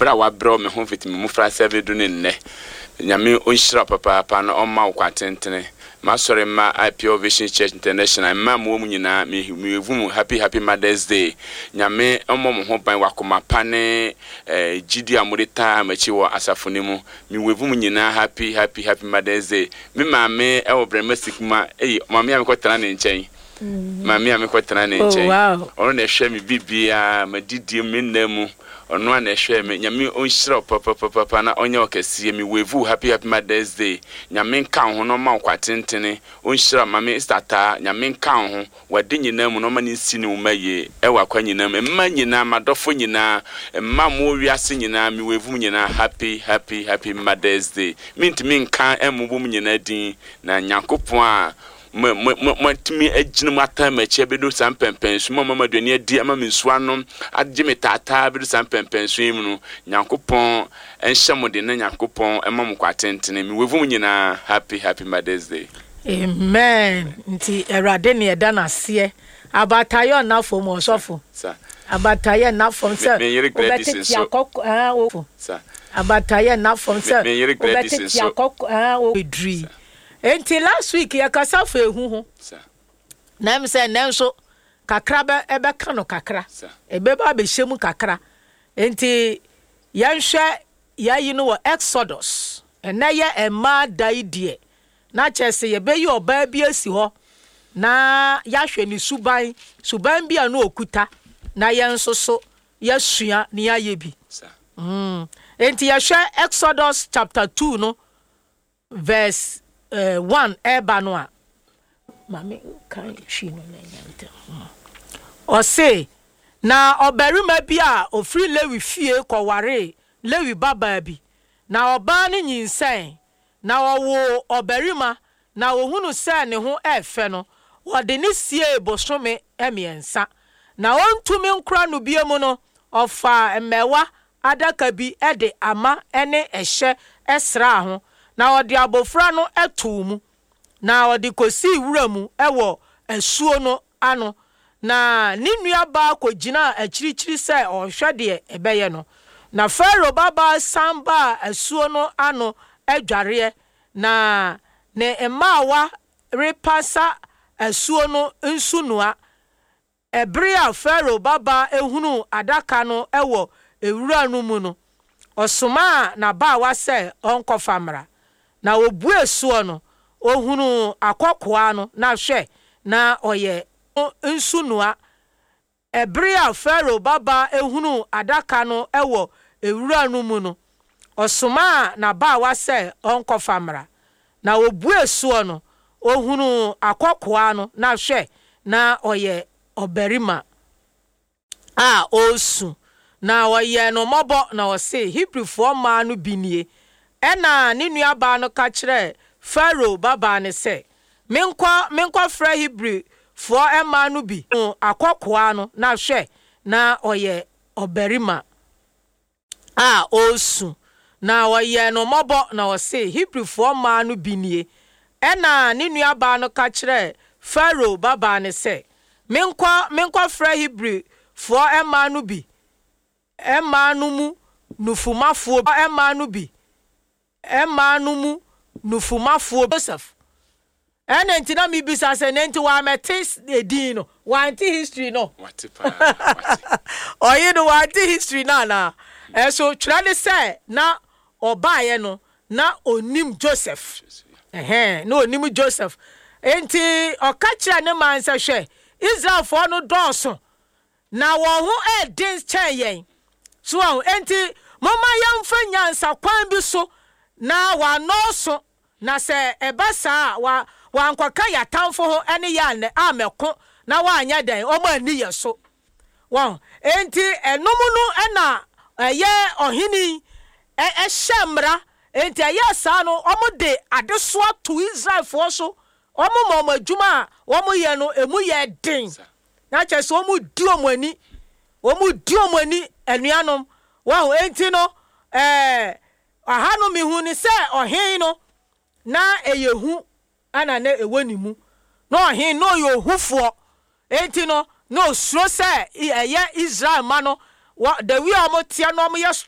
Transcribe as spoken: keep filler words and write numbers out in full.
abra wa bra me ho fitimi mu fra seven do ne nne nyame onhyira papa papa na omma wo kwatentene ma sori ma I P O Vision Church International ma mo mu nyina me mu happy happy Mother's Day nyame ommo mo ho ban wakoma pane eh gidi amurita machi wo asafo ne mu me wevu mu nyina happy happy happy Mother's Day me ma me e wo brema sikuma eh mama ya me kwatana ne nchen mama ya me kwatana ne nchen ono na hwe me bibia ma didie me nnamu ono na hwe me nyame onhyira papa papa na onye okese me wevu happy happy Mother's Day nyame nka ho no ma kwatentene onhyira mame stata nyame nka ho wade nyina mu no ma ne si ne umaye e wakwa nyina mma nyina madofo nyina mma mo wiase nyina me wevu nyina happy happy happy Mother's Day mintimi nka emubum nyina din na Nyankopon a mo mo mo timi aginu mata machi bedo sampempensu mo mama duani adi ama mensuanom agime tata bedo sampempensu imu Nyankopon enhyemode na Nyankopon emam kwatentene me wevu nyina happy happy Mother's Day. Amen. Nti erade ne eda na se abatayo na fo mo sofo sa abatayo na fo se obeteti akoko ah wo sa abatayo na fo se obeteti akoko ah wo edri. Enti last week ya kasafa ehu ho na em se nenso kakra be ebe ka no kakra ebe ba be hyemu kakra enti yanhwe yayi no wo Exodus ena ye ema daidie na chese ye be yi oba bi asi ho na yahwe ni suban suban bi anu okuta na yenso so yasua ni aye bi mm enti yahwe Exodus chapter two no verse Uh, one eba no a mame kan chi no na nyante o say na obarima bi a ofri Lewi fie koware Lewi baba bi na oba ne nyinsen na owo obarima na ohunu se ne ho efe no wode ne sie bosome emiensa na ontumi nkra no biemu no ofa emewa adaka bi ede ama ene ehye esra ho na odi abofra no etumu na odi kosi wuramu ewo asuo no ano na ninua ba kogina akirichiri se ohwe de ebeye no na Pharaoh baba samba asuo no ano adware na ne emawa repasa asuo no nsunua ebria Pharaoh baba ehunu adaka no ewo ewura no mu no osoma na ba wa se onkofamra na obu esuo no ohunu akokoa no na hwe na oye nsunua ebria Pharaoh baba ehunu adaka no ewo ewura no mu no osoma na ba wa se onkofamra na obu esuo no ohunu akokoa no na hwe na oye oberima a osu na oye no mobo na o se Hebrew for ma no binie ena ne nua ba no ka kire Pharaoh baba ne se menkwa menkwa fra Hebrew for ema no bi akokoa no na hwe na oye oberima a osu na oye no mobo na o se Hebrew for ma no binie ena ne nua ba no ka kire Pharaoh baba ne se menkwa menkwa fra Hebrew for ema no bi ema no mu nufumafo ema no bi ema no mu nufumafo Joseph ene ntina mi bisa se nenti wa metis edin no wa anti history no watipa oyi no wa anti history na na eso twrade se na obaye no na onim Joseph eh na onim Joseph enti okachira ne man se hwe Israel for no doso na wo ho edin chen yen so enti mama yamfa nyansa kwan bi so na wa no so na se ebasa wa wa nkwaka ya tamfo ho ene ya ne ameko na wa anya den o ma ni ye so wa enti enomu no ena eye ohini e ehemra enti eye sa no omude adeso to Israel for so omu mama djuma omu ye no emu ye den na chese omu di omani omu di omani enuanom wa enti no eh ahanu mi hu ni se ohin no na eyehu ana na ewonimu no ohin no yo hufo enti no no suro se eye Israel ma no the way omo tia no omo ye